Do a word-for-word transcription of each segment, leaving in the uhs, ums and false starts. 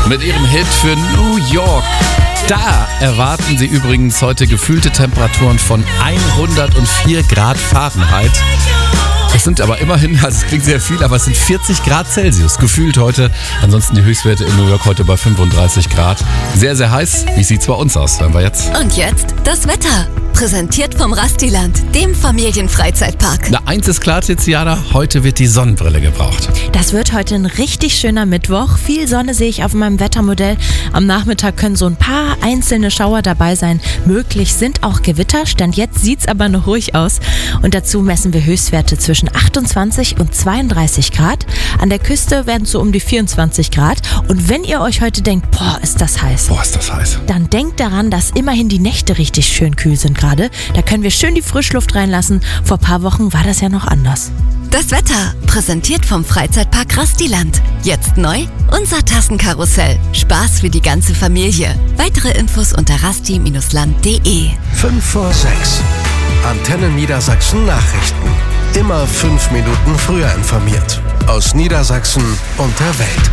mit ihrem Hit für New York. Da erwarten sie übrigens heute gefühlte Temperaturen von hundertvier Grad Fahrenheit. Es sind aber immerhin, also es klingt sehr viel, aber es sind vierzig Grad Celsius gefühlt heute. Ansonsten die Höchstwerte in New York heute bei fünfunddreißig Grad. Sehr, sehr heiß. Wie sieht's bei uns aus? Hören wir jetzt. Und jetzt das Wetter. Präsentiert vom Rastiland, dem Familienfreizeitpark. Na, eins ist klar, Tiziana, heute wird die Sonnenbrille gebraucht. Das wird heute ein richtig schöner Mittwoch. Viel Sonne sehe ich auf meinem Wettermodell. Am Nachmittag können so ein paar einzelne Schauer dabei sein. Möglich sind auch Gewitter. Stand jetzt sieht's aber noch ruhig aus. Und dazu messen wir Höchstwerte zwischen achtundzwanzig und zweiunddreißig Grad. An der Küste werden es so um die vierundzwanzig Grad. Und wenn ihr euch heute denkt, boah, ist das heiß. Boah, ist das heiß. Dann denkt daran, dass immerhin die Nächte richtig schön kühl sind gerade. Da können wir schön die Frischluft reinlassen. Vor ein paar Wochen war das ja noch anders. Das Wetter, präsentiert vom Freizeitpark Rastiland. Jetzt neu, unser Tassenkarussell. Spaß für die ganze Familie. Weitere Infos unter rasti Bindestrich land punkt de. fünf vor sechs. Antenne Niedersachsen Nachrichten. Immer fünf Minuten früher informiert. Aus Niedersachsen und der Welt.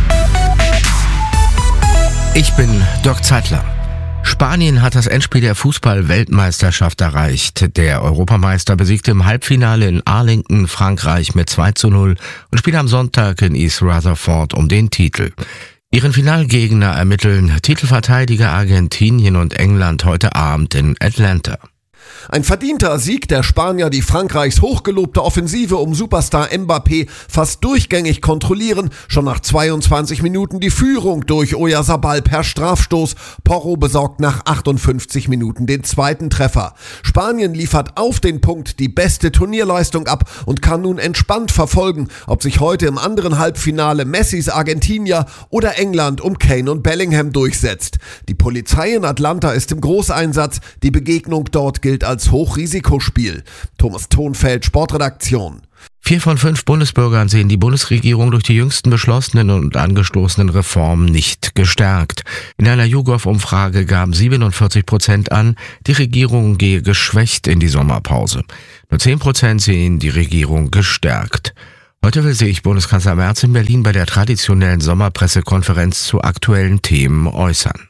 Ich bin Dirk Zeitler. Spanien hat das Endspiel der Fußball-Weltmeisterschaft erreicht. Der Europameister besiegte im Halbfinale in Arlington Frankreich mit zwei zu null und spielt am Sonntag in East Rutherford um den Titel. Ihren Finalgegner ermitteln Titelverteidiger Argentinien und England heute Abend in Atlanta. Ein verdienter Sieg der Spanier, die Frankreichs hochgelobte Offensive um Superstar Mbappé fast durchgängig kontrollieren. Schon nach zweiundzwanzig Minuten die Führung durch Oyarzabal per Strafstoß. Porro besorgt nach achtundfünfzig Minuten den zweiten Treffer. Spanien liefert auf den Punkt die beste Turnierleistung ab und kann nun entspannt verfolgen, ob sich heute im anderen Halbfinale Messis Argentinier oder England um Kane und Bellingham durchsetzt. Die Polizei in Atlanta ist im Großeinsatz. Die Begegnung dort gilt als Hochrisikospiel. Thomas Thonfeld, Sportredaktion. Vier von fünf Bundesbürgern sehen die Bundesregierung durch die jüngsten beschlossenen und angestoßenen Reformen nicht gestärkt. In einer YouGov-Umfrage gaben siebenundvierzig Prozent an, die Regierung gehe geschwächt in die Sommerpause. Nur zehn Prozent sehen die Regierung gestärkt. Heute will sich Bundeskanzler Merz in Berlin bei der traditionellen Sommerpressekonferenz zu aktuellen Themen äußern.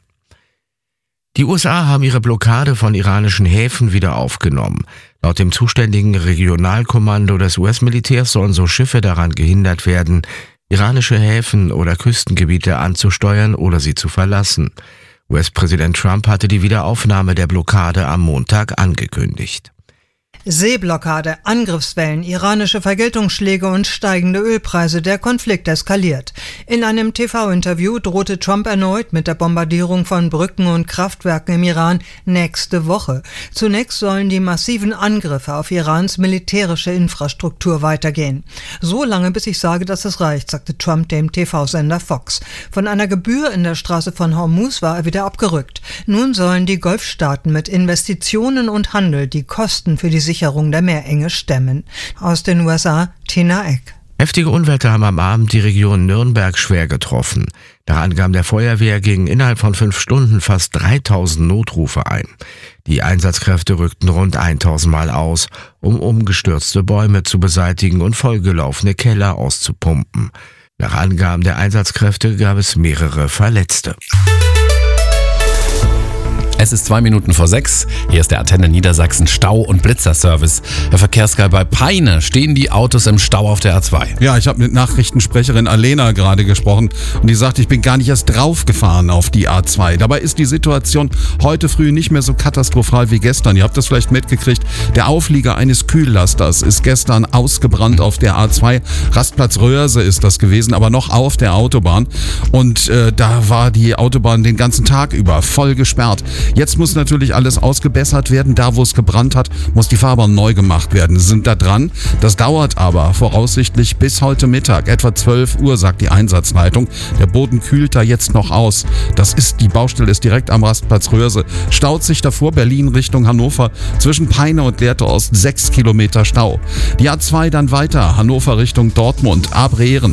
Die U S A haben ihre Blockade von iranischen Häfen wieder aufgenommen. Laut dem zuständigen Regionalkommando des U S-Militärs sollen so Schiffe daran gehindert werden, iranische Häfen oder Küstengebiete anzusteuern oder sie zu verlassen. U S-Präsident Trump hatte die Wiederaufnahme der Blockade am Montag angekündigt. Seeblockade, Angriffswellen, iranische Vergeltungsschläge und steigende Ölpreise. Der Konflikt eskaliert. In einem T V-Interview drohte Trump erneut mit der Bombardierung von Brücken und Kraftwerken im Iran nächste Woche. Zunächst sollen die massiven Angriffe auf Irans militärische Infrastruktur weitergehen. So lange, bis ich sage, dass es reicht, sagte Trump dem T V-Sender Fox. Von einer Gebühr in der Straße von Hormuz war er wieder abgerückt. Nun sollen die Golfstaaten mit Investitionen und Handel die Kosten für die Sicherung der Meerenge stemmen. Aus den U S A, Tina Eck. Heftige Unwetter haben am Abend die Region Nürnberg schwer getroffen. Nach Angaben der Feuerwehr gingen innerhalb von fünf Stunden fast dreitausend Notrufe ein. Die Einsatzkräfte rückten rund tausend Mal aus, um umgestürzte Bäume zu beseitigen und vollgelaufene Keller auszupumpen. Nach Angaben der Einsatzkräfte gab es mehrere Verletzte. Es ist zwei Minuten vor sechs. Hier ist der Antenne Niedersachsen Stau- und Blitzerservice. Herr Verkehrsguy, bei Peine stehen die Autos im Stau auf der A zwei. Ja, ich habe mit Nachrichtensprecherin Alena gerade gesprochen und die sagt, ich bin gar nicht erst draufgefahren auf die A zwei. Dabei ist die Situation heute früh nicht mehr so katastrophal wie gestern. Ihr habt das vielleicht mitgekriegt. Der Auflieger eines Kühllasters ist gestern ausgebrannt auf der A zwei. Rastplatz Röhrse ist das gewesen, aber noch auf der Autobahn. Und äh, da war die Autobahn den ganzen Tag über voll gesperrt. Jetzt muss natürlich alles ausgebessert werden. Da, wo es gebrannt hat, muss die Fahrbahn neu gemacht werden. Sie sind da dran. Das dauert aber voraussichtlich bis heute Mittag. Etwa zwölf Uhr, sagt die Einsatzleitung. Der Boden kühlt da jetzt noch aus. Das ist, die Baustelle ist direkt am Rastplatz Röhrse. Staut sich davor Berlin Richtung Hannover. Zwischen Peine und Lehrte-Ost sechs Kilometer Stau. Die A zwei dann weiter. Hannover Richtung Dortmund. Abrehren.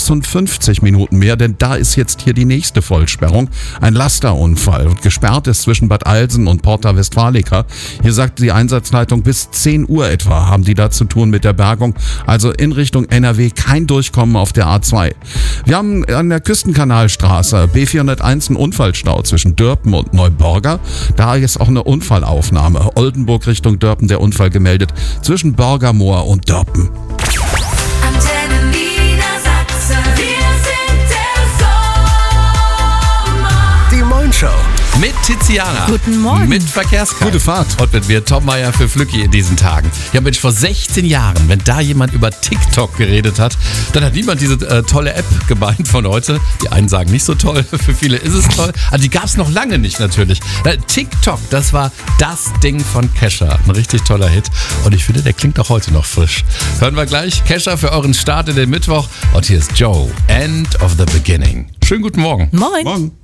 sechsundfünfzig Minuten mehr, denn da ist jetzt hier die nächste Vollsperrung. Ein Lasterunfall. Und gesperrt ist zwischen zwischen Bad Alsen und Porta Westfalica. Hier sagt die Einsatzleitung, bis zehn Uhr etwa haben die da zu tun mit der Bergung. Also in Richtung N R W kein Durchkommen auf der A zwei. Wir haben an der Küstenkanalstraße B vierhunderteins einen Unfallstau zwischen Dörpen und Neubörger. Da ist auch eine Unfallaufnahme. Oldenburg Richtung Dörpen, der Unfall gemeldet zwischen Börgermoor und Dörpen. Antenne Niedersachsen, wir sind der Sommer. Die Moin-Show. Mit Tiziana. Guten Morgen. Mit Verkehrskarte. Gute Fahrt. Und mit mir, Tom Meier für Flücki in diesen Tagen. Ja Mensch, vor sechzehn Jahren, wenn da jemand über TikTok geredet hat, dann hat niemand diese äh, tolle App gemeint von heute. Die einen sagen nicht so toll, für viele ist es toll. Aber die gab es noch lange nicht natürlich. Äh, TikTok, das war das Ding von Kesha. Ein richtig toller Hit. Und ich finde, der klingt auch heute noch frisch. Hören wir gleich Kesha für euren Start in den Mittwoch. Und hier ist Joe, End of the Beginning. Schönen guten Morgen. Moin. Morgen.